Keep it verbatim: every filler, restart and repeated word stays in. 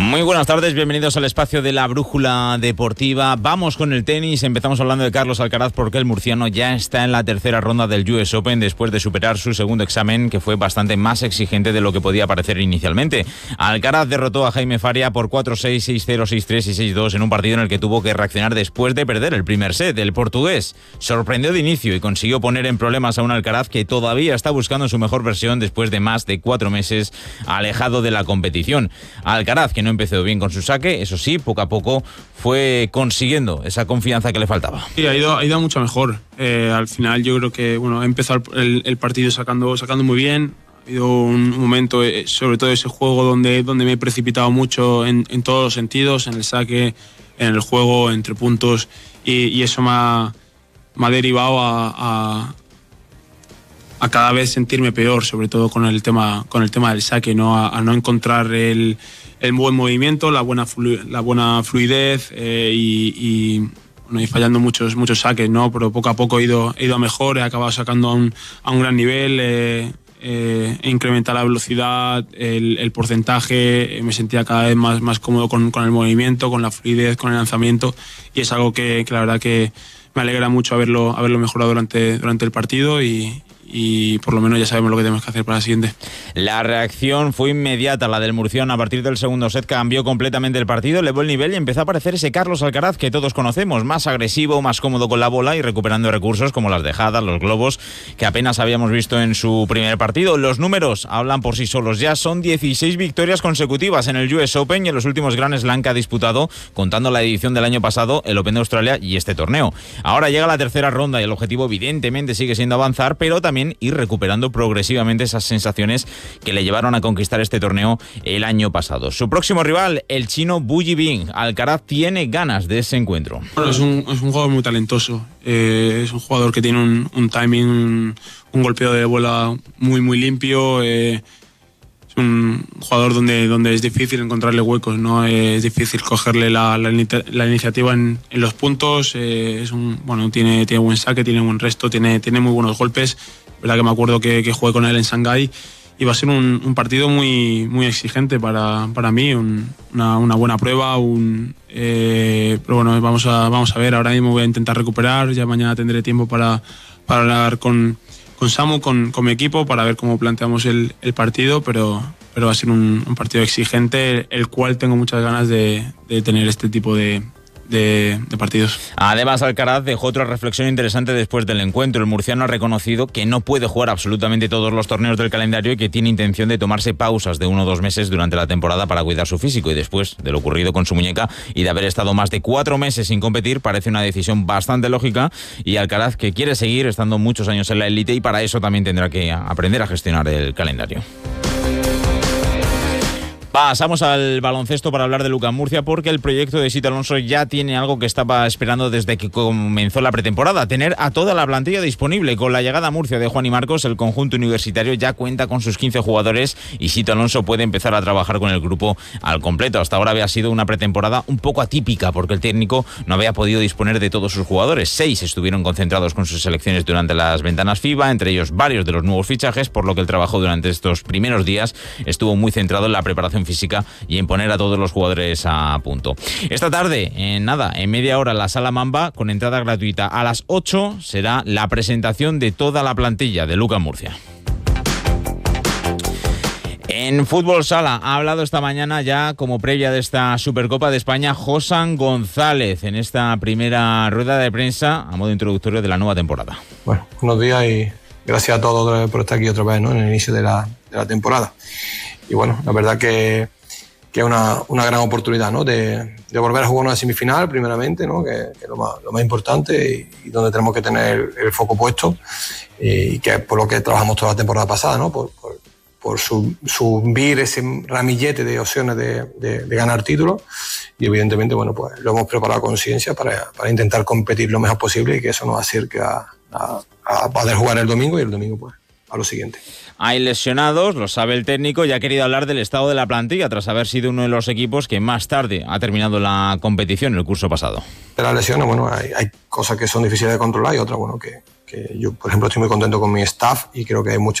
Muy buenas tardes, bienvenidos al espacio de la Brújula Deportiva. Vamos con el tenis, empezamos hablando de Carlos Alcaraz porque el murciano ya está en la tercera ronda del U S Open después de superar su segundo examen, que fue bastante más exigente de lo que podía parecer inicialmente. Alcaraz derrotó a Jaime Faria por cuatro seis, seis cero, seis tres y seis dos en un partido en el que tuvo que reaccionar después de perder el primer set. El portugués sorprendió de inicio y consiguió poner en problemas a un Alcaraz que todavía está buscando su mejor versión después de más de cuatro meses alejado de la competición. Alcaraz, que no empezó bien con su saque, eso sí, poco a poco fue consiguiendo esa confianza que le faltaba. Sí, ha ido, ha ido mucho mejor. Eh, al final yo creo que bueno, he empezado el, el partido sacando, sacando muy bien. Ha habido un momento, eh, sobre todo ese juego, donde, donde me he precipitado mucho en, en todos los sentidos, en el saque, en el juego, entre puntos, y, y eso me ha, me ha derivado a, a, a cada vez sentirme peor, sobre todo con el tema, con el tema del saque, ¿no? A, a no encontrar el el buen movimiento, la buena flu, la buena fluidez eh, y, y, bueno, y fallando muchos muchos saques, ¿no? Pero poco a poco he ido, he ido a mejor, he acabado sacando a un, a un gran nivel, eh, eh, he incrementado la velocidad, el, el porcentaje, eh, me sentía cada vez más, más cómodo con, con el movimiento, con la fluidez, con el lanzamiento, y es algo que, que la verdad que me alegra mucho haberlo, haberlo mejorado durante, durante el partido y y por lo menos ya sabemos lo que tenemos que hacer para la siguiente. La reacción fue inmediata, la del murciano. A partir del segundo set cambió completamente el partido, elevó el nivel y empezó a aparecer ese Carlos Alcaraz que todos conocemos, más agresivo, más cómodo con la bola y recuperando recursos como las dejadas, los globos, que apenas habíamos visto en su primer partido. Los números hablan por sí solos, ya son dieciséis victorias consecutivas en el U S Open y en los últimos Grand Slam que ha disputado, contando la edición del año pasado, el Open de Australia y este torneo. Ahora llega la tercera ronda y el objetivo evidentemente sigue siendo avanzar, pero también ir recuperando progresivamente esas sensaciones que le llevaron a conquistar este torneo el año pasado. Su próximo rival, el chino Bu Yibing. Alcaraz tiene ganas de ese encuentro. Bueno, es un, es un jugador muy talentoso, eh, es un jugador que tiene un, un timing, un, un golpeo de bola muy muy limpio, eh, es un jugador donde, donde es difícil encontrarle huecos, ¿no? Es difícil cogerle la, la, la iniciativa en, en los puntos, eh, es un, bueno, tiene, tiene buen saque, tiene buen resto, tiene, tiene muy buenos golpes. Verdad que me acuerdo que, que jugué con él en Shanghái y va a ser un, un partido muy, muy exigente para, para mí, un, una, una buena prueba, un, eh, pero bueno, vamos a, vamos a ver, ahora mismo voy a intentar recuperar, ya mañana tendré tiempo para, para hablar con, con Samu, con, con mi equipo, para ver cómo planteamos el, el partido, pero, pero va a ser un, un partido exigente, el cual tengo muchas ganas de, de tener este tipo de... De, de partidos. Además, Alcaraz dejó otra reflexión interesante después del encuentro. El murciano ha reconocido que no puede jugar absolutamente todos los torneos del calendario y que tiene intención de tomarse pausas de uno o dos meses durante la temporada para cuidar su físico. Y después de lo ocurrido con su muñeca y de haber estado más de cuatro meses sin competir, parece una decisión bastante lógica. Y Alcaraz, que quiere seguir estando muchos años en la élite, y para eso también tendrá que aprender a gestionar el calendario. Pasamos al baloncesto para hablar de Lucas Murcia, porque el proyecto de Sito Alonso ya tiene algo que estaba esperando desde que comenzó la pretemporada: tener a toda la plantilla disponible. Con la llegada a Murcia de Juan y Marcos, el conjunto universitario ya cuenta con sus quince jugadores y Sito Alonso puede empezar a trabajar con el grupo al completo. Hasta ahora había sido una pretemporada un poco atípica porque el técnico no había podido disponer de todos sus jugadores. Seis estuvieron concentrados con sus selecciones durante las ventanas FIBA, entre ellos varios de los nuevos fichajes, por lo que el trabajo durante estos primeros días estuvo muy centrado en la preparación física y en poner a todos los jugadores a punto. Esta tarde, en nada, en media hora, la Sala Mamba, con entrada gratuita. A las ocho será la presentación de toda la plantilla de Lucas Murcia. En fútbol sala ha hablado esta mañana, ya como previa de esta Supercopa de España, Josan González en esta primera rueda de prensa a modo introductorio de la nueva temporada. Bueno, buenos días y gracias a todos por estar aquí otra vez, ¿no?, en el inicio de la, de la temporada. Y bueno, la verdad que que es una, una gran oportunidad, ¿no?, de, de volver a jugar una semifinal primeramente, ¿no?, que, que es lo más, lo más importante y, y donde tenemos que tener el, el foco puesto, y que es por lo que trabajamos toda la temporada pasada, ¿no?, por, por, por sub, subir ese ramillete de opciones de, de, de ganar títulos, y evidentemente, bueno, pues lo hemos preparado con ciencia para, para intentar competir lo mejor posible y que eso nos acerque a, a, a poder jugar el domingo y el domingo pues a lo siguiente. Hay lesionados, lo sabe el técnico, y ha querido hablar del estado de la plantilla tras haber sido uno de los equipos que más tarde ha terminado la competición el curso pasado. De las lesiones, bueno, hay, hay cosas que son difíciles de controlar y otras, bueno, que, que yo, por ejemplo, estoy muy contento con mi staff y creo que hay mucha